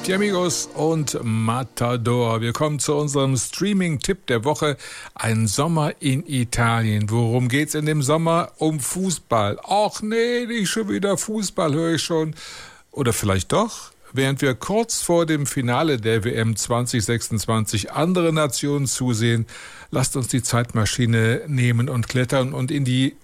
Die Amigos und Matador. Wir kommen zu unserem Streaming-Tipp der Woche. Ein Sommer in Italien. Worum geht's in dem Sommer? Um Fußball. Ach nee, nicht schon wieder Fußball, höre ich schon. Oder vielleicht doch? Während wir kurz vor dem Finale der WM 2026 andere Nationen zusehen, lasst uns die Zeitmaschine nehmen und klettern und in die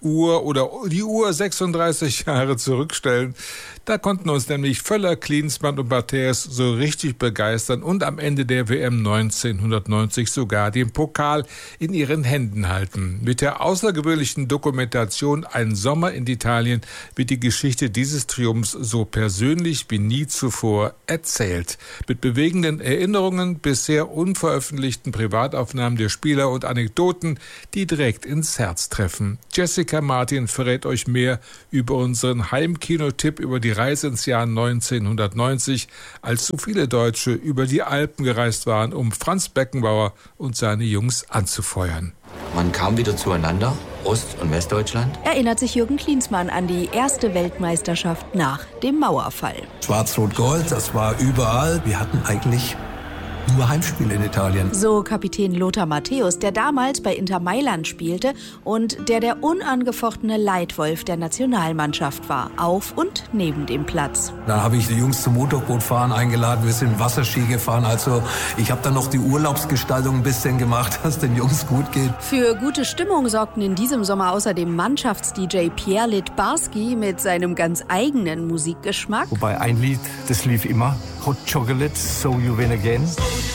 Uhr 36 Jahre zurückstellen. Da konnten uns nämlich Völler, Klinsmann und Matthäus so richtig begeistern und am Ende der WM 1990 sogar den Pokal in ihren Händen halten. Mit der außergewöhnlichen Dokumentation Ein Sommer in Italien wird die Geschichte dieses Triumphs so persönlich wie nie zuvor erzählt. Mit bewegenden Erinnerungen, bisher unveröffentlichten Privataufnahmen der Spieler und Anekdoten, die direkt ins Herz treffen. Jessica Martin verrät euch mehr über unseren Heimkinotipp über die Reise ins Jahr 1990, als so viele Deutsche über die Alpen gereist waren, um Franz Beckenbauer und seine Jungs anzufeuern. Man kam wieder zueinander, Ost- und Westdeutschland. Erinnert sich Jürgen Klinsmann an die erste Weltmeisterschaft nach dem Mauerfall. Schwarz-Rot-Gold, das war überall. Wir hatten eigentlich nur Heimspiele in Italien. So Kapitän Lothar Matthäus, der damals bei Inter Mailand spielte und der unangefochtene Leitwolf der Nationalmannschaft war, auf und neben dem Platz. Dann habe ich die Jungs zum Motorbootfahren eingeladen, wir sind Wasserski gefahren. Also ich habe dann noch die Urlaubsgestaltung ein bisschen gemacht, dass den Jungs gut geht. Für gute Stimmung sorgten in diesem Sommer außerdem Mannschafts-DJ Pierre Littbarski mit seinem ganz eigenen Musikgeschmack. Wobei ein Lied, das lief immer, Hot Chocolate, So You Win Again.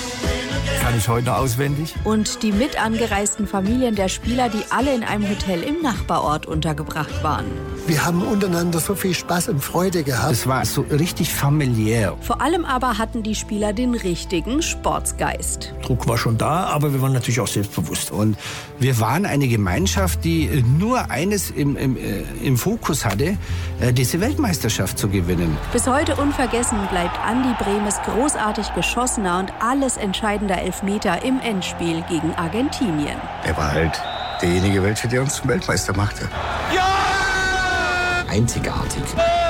Kann ich heute noch auswendig. Und die mit angereisten Familien der Spieler, die alle in einem Hotel im Nachbarort untergebracht waren. Wir haben untereinander so viel Spaß und Freude gehabt. Es war so richtig familiär. Vor allem aber hatten die Spieler den richtigen Sportsgeist. Druck war schon da, aber wir waren natürlich auch selbstbewusst. Und wir waren eine Gemeinschaft, die nur eines im Fokus hatte, diese Weltmeisterschaft zu gewinnen. Bis heute unvergessen bleibt Andi Brehmes großartig geschossener und alles entscheidender Elfmeter im Endspiel gegen Argentinien. Er war halt derjenige, welcher der uns zum Weltmeister machte. Einzigartig.